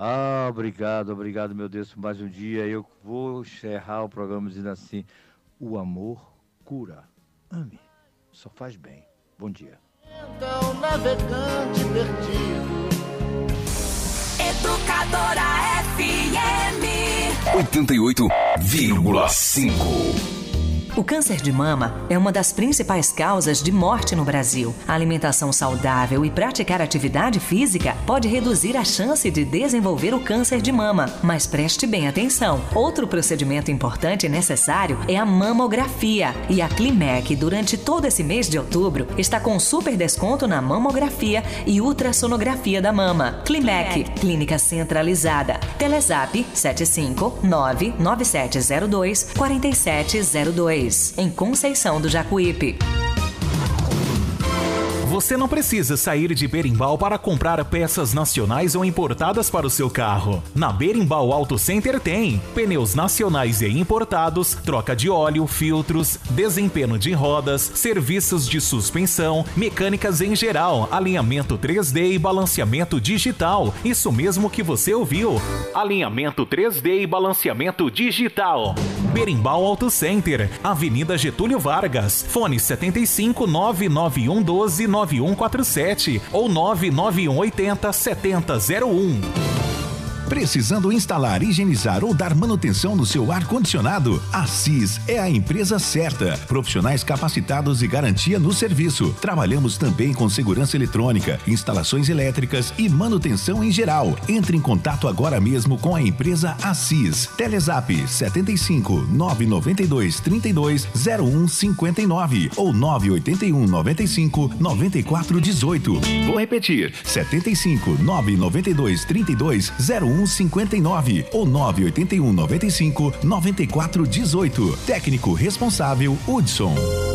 Obrigado, meu Deus, por mais um dia. Eu vou encerrar o programa dizendo assim: o amor cura. Ame, só faz bem. Bom dia. Então, navegante perdido. Educadora FM 88,5. O câncer de mama é uma das principais causas de morte no Brasil. A alimentação saudável e praticar atividade física pode reduzir a chance de desenvolver o câncer de mama. Mas preste bem atenção. Outro procedimento importante e necessário é a mamografia. E a Climec, durante todo esse mês de outubro, está com super desconto na mamografia e ultrassonografia da mama. Climec, clínica centralizada. Telezap 75997024702. Em Conceição do Jacuípe. Você não precisa sair de Berimbau para comprar peças nacionais ou importadas para o seu carro. Na Berimbau Auto Center tem pneus nacionais e importados, troca de óleo, filtros, desempenho de rodas, serviços de suspensão, mecânicas em geral, alinhamento 3D e balanceamento digital. Isso mesmo que você ouviu. Alinhamento 3D e balanceamento digital. Berimbau Auto Center, Avenida Getúlio Vargas, fone 75 99112 9147 ou 99180 7001. Precisando instalar, higienizar ou dar manutenção no seu ar-condicionado? A CIS é a empresa certa. Profissionais capacitados e garantia no serviço. Trabalhamos também com segurança eletrônica, instalações elétricas e manutenção em geral. Entre em contato agora mesmo com a empresa ACIS. Telezap 75 992 32 01 59 ou 981 95 94 18. Vou repetir: 75 992 32 01 59 ou 981 95 94 18. Técnico responsável Hudson.